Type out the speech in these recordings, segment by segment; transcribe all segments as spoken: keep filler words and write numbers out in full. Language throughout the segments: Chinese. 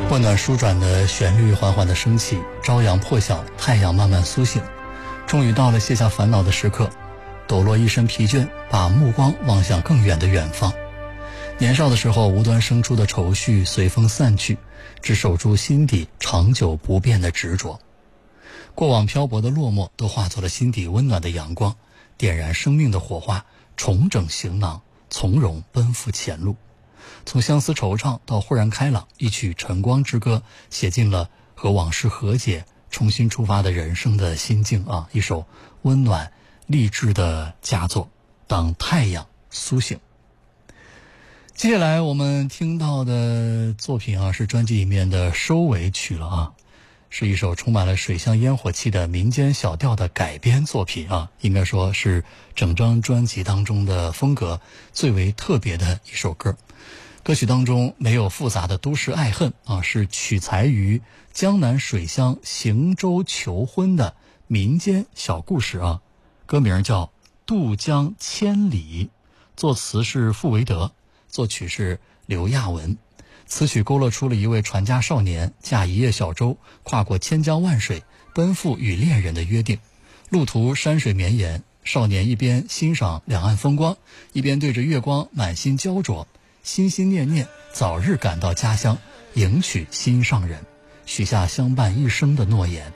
温暖舒转的旋律缓缓地升起，朝阳破晓，太阳慢慢苏醒，终于到了卸下烦恼的时刻。抖落一身疲倦，把目光望向更远的远方。年少的时候无端生出的愁绪随风散去，只守住心底长久不变的执着。过往漂泊的落寞都化作了心底温暖的阳光，点燃生命的火花，重整行囊，从容奔赴前路。从相思惆怅到豁然开朗，一曲晨光之歌写进了和往事和解，重新出发的人生的心境啊，一首温暖励志的佳作。当太阳苏醒。接下来我们听到的作品啊，是专辑里面的收尾曲了啊，是一首充满了水乡烟火气的民间小调的改编作品啊，应该说是整张专辑当中的风格最为特别的一首歌。歌曲当中没有复杂的都市爱恨啊，是取材于江南水乡行舟求婚的民间小故事啊。歌名叫《渡江千里》，作词是傅维德，作曲是刘亚文。此曲勾勒出了一位传家少年驾一叶小舟跨过千江万水，奔赴与恋人的约定。路途山水绵延，少年一边欣赏两岸风光，一边对着月光满心焦灼，心心念念早日赶到家乡，迎娶心上人，许下相伴一生的诺言。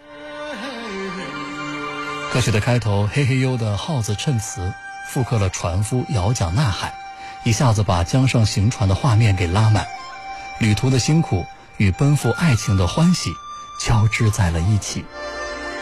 歌曲的开头嘿嘿呦的号子衬词复刻了船夫摇桨呐喊，一下子把江上行船的画面给拉满，旅途的辛苦与奔赴爱情的欢喜交织在了一起。